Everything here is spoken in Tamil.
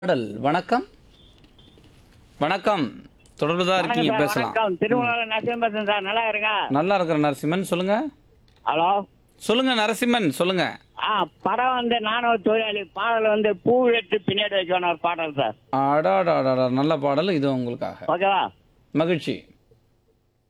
பாடல். வணக்கம். வணக்கம். தொடர்பு தான் வணக்கம் இருக்கீங்க, சார். பேசலாம். வணக்கம். திருமணம் நரசிம்மன் பேசுறேன் சார். நல்லா இருங்க. நல்லா இருக்கிற நரசிம்மன் சொல்லுங்க. ஹலோ. சொல்லுங்க நரசிம்மன் சொல்லுங்க. படம் நானும் ஒரு தொழிலாளி. பாடல் பூ வெட்டு பின்னாடி வைக்கணும் ஒரு பாடல் சார். அடாடாடாடா நல்ல பாடல் இது உங்களுக்காக. ஓகேவா? மகிழ்ச்சி.